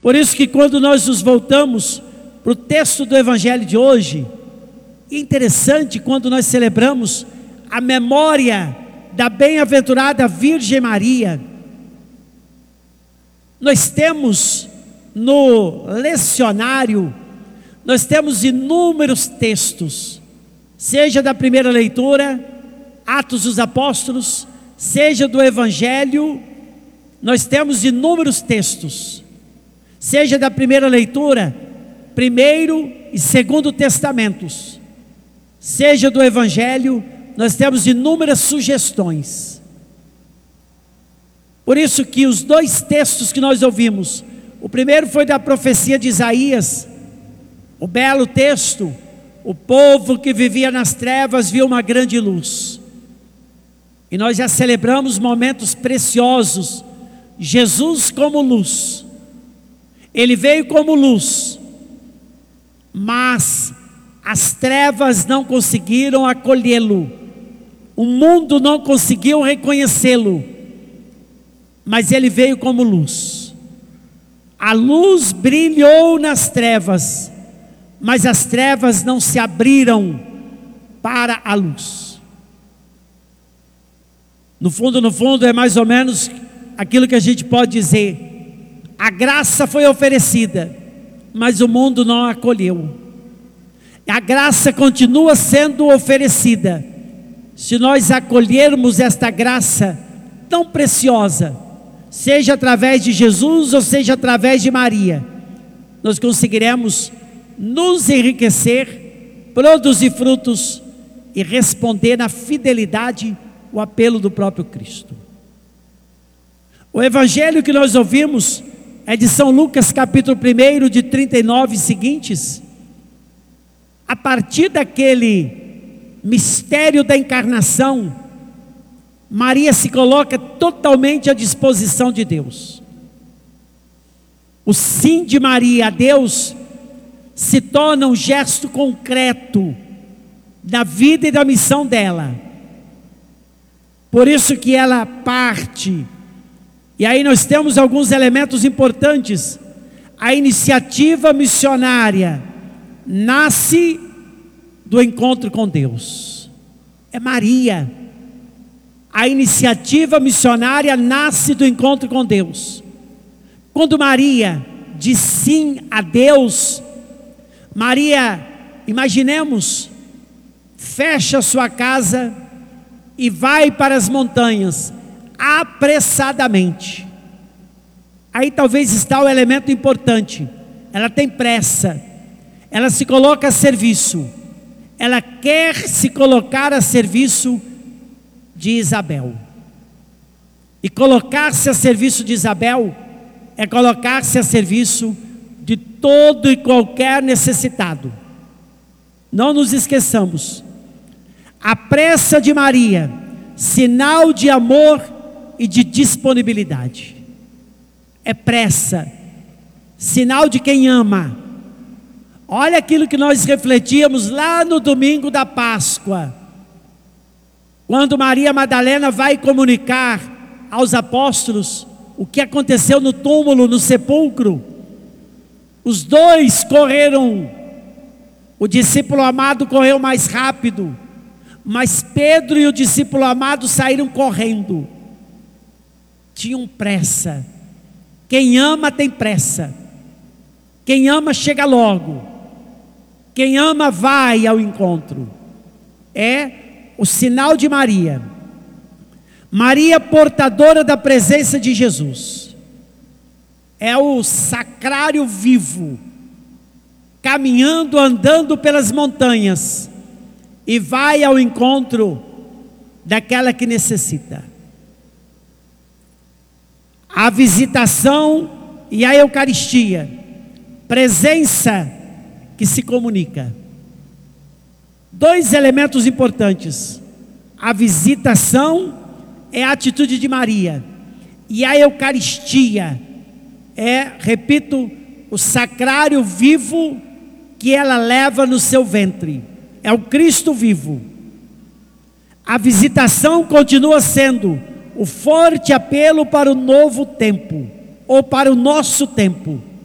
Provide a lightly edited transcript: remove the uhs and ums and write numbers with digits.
Por isso que quando nós nos voltamos para o texto do Evangelho de hoje, é interessante quando nós celebramos a memória da bem-aventurada Virgem Maria. Nós temos no lecionário, nós temos inúmeros textos, seja da primeira leitura, Atos dos Apóstolos, seja do Evangelho, nós temos inúmeros textos, seja da primeira leitura, primeiro e segundo testamentos, seja do Evangelho, nós temos inúmeras sugestões. Por isso que os dois textos que nós ouvimos, o primeiro foi da profecia de Isaías, o belo texto: o povo que vivia nas trevas viu uma grande luz. E nós já celebramos momentos preciosos, Jesus como luz. Ele veio como luz, mas as trevas não conseguiram acolhê-lo, o mundo não conseguiu reconhecê-lo, mas ele veio como luz. A luz brilhou nas trevas, mas as trevas não se abriram para a luz. No fundo é mais ou menos aquilo que a gente pode dizer: a graça foi oferecida, mas o mundo não a acolheu. A graça continua sendo oferecida. Se nós acolhermos esta graça tão preciosa, seja através de Jesus ou seja através de Maria, nós conseguiremos nos enriquecer, produzir frutos e responder na fidelidade o apelo do próprio Cristo. O evangelho que nós ouvimos é de São Lucas, capítulo 1, de 39 e seguintes. A partir daquele mistério da encarnação, Maria se coloca totalmente à disposição de Deus. O sim de Maria a Deus se torna um gesto concreto da vida e da missão dela. Por isso que ela parte. E aí nós temos alguns elementos importantes. A iniciativa missionária nasce do encontro com Deus. É Maria. A iniciativa missionária nasce do encontro com Deus. Quando Maria diz sim a Deus, Maria, imaginemos, fecha sua casa e vai para as montanhas, apressadamente. Aí talvez está o elemento importante. Ela tem pressa, ela se coloca a serviço, ela quer se colocar a serviço de Isabel. E colocar-se a serviço de Isabel é colocar-se a serviço de todo e qualquer necessitado. Não nos esqueçamos, a pressa de Maria, sinal de amor e de disponibilidade. É pressa, sinal de quem ama. Olha aquilo que nós refletíamos lá no domingo da Páscoa, quando Maria Madalena vai comunicar aos apóstolos o que aconteceu no túmulo, no sepulcro. Os dois correram, o discípulo amado correu mais rápido, mas Pedro e o discípulo amado saíram correndo. Tinham pressa. Quem ama tem pressa. Quem ama chega logo. Quem ama vai ao encontro. É o sinal de Maria. Maria, portadora da presença de Jesus. É o sacrário vivo, caminhando, andando pelas montanhas, e vai ao encontro daquela que necessita. A visitação e a Eucaristia, presença que se comunica. Dois elementos importantes: a visitação é a atitude de Maria, e a Eucaristia é, repito, o sacrário vivo que ela leva no seu ventre. É o Cristo vivo. A visitação continua sendo o forte apelo para o novo tempo, ou para o nosso tempo.